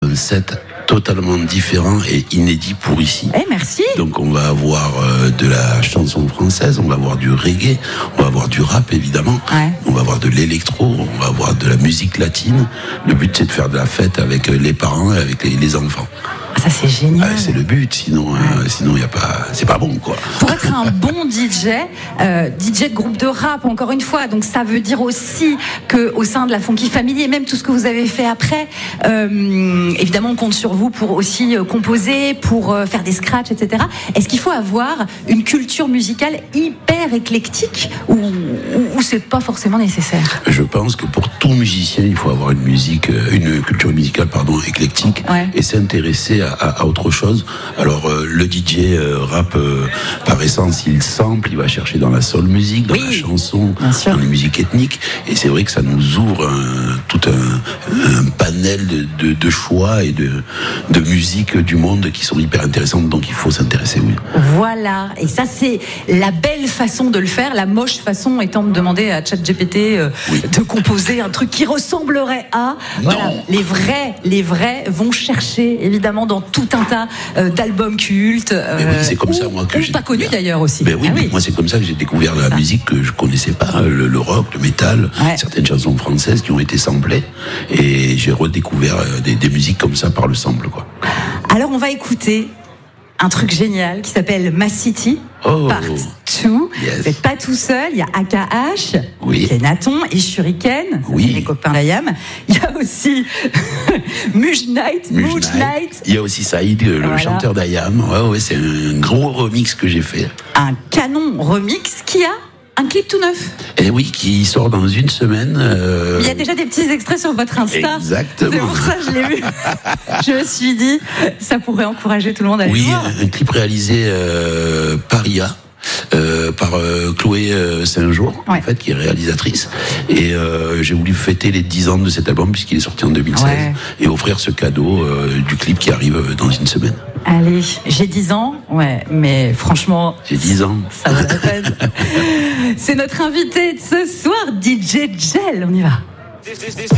un set totalement différent et inédit pour ici. Merci. Donc on va avoir de la chanson française, on va avoir du reggae, on va avoir du rap évidemment, on va avoir de l'électro, on va avoir de la musique latine. Le but c'est de faire de la fête avec les parents et avec les enfants. Ça c'est génial. C'est le but, sinon y a pas, c'est pas bon quoi. Pour être un bon DJ, DJ de groupe de rap encore une fois, donc ça veut dire aussi que au sein de la Funky Family et même tout ce que vous avez fait après, évidemment on compte sur vous pour aussi composer, pour faire des scratchs, etc. Est-ce qu'il faut avoir une culture musicale hyper éclectique ou c'est pas forcément nécessaire? Je pense que pour tout musicien, il faut avoir une culture musicale éclectique et s'intéresser à autre chose. Alors le DJ rap par essence il sample, il va chercher dans la soul music, dans la chanson, dans les musiques ethniques, et c'est vrai que ça nous ouvre tout un panel de choix et de musique du monde qui sont hyper intéressantes, donc il faut s'intéresser, oui. Voilà, et ça c'est la belle façon de le faire. La moche façon étant de demander à ChatGPT de composer un truc qui ressemblerait à... Voilà, les vrais vont chercher évidemment dans tout un tas d'albums cultes. C'est comme ça moi que j'ai pas connu d'ailleurs aussi. Moi c'est comme ça que j'ai découvert la musique que je connaissais pas, le rock, le métal, certaines chansons françaises qui ont été samplées, et j'ai redécouvert des musiques comme ça par le sample quoi. Alors on va écouter un truc génial qui s'appelle Ma City Part 2. Vous n'êtes pas tout seul, il y a AKH, Kenaton et Shuriken, les copains d'Ayam. Il y a aussi Muj Knight. Il y a aussi Saïd, le chanteur d'Ayam. C'est un gros remix que j'ai fait. Un canon remix qui a un clip tout neuf. Et oui, qui sort dans une semaine. Il y a déjà des petits extraits sur votre Insta. Exactement. C'est pour ça que je l'ai vu. Je me suis dit, ça pourrait encourager tout le monde à aller voir. Oui, un clip réalisé par IA. Par Chloé Saint-Jour, en fait, qui est réalisatrice, et j'ai voulu fêter les 10 ans de cet album puisqu'il est sorti en 2016 et offrir ce cadeau du clip qui arrive dans une semaine. Allez, j'ai 10 ans, mais franchement, j'ai 10 ans, ça vaut la peine. C'est notre invité de ce soir, DJ Gel, on y va.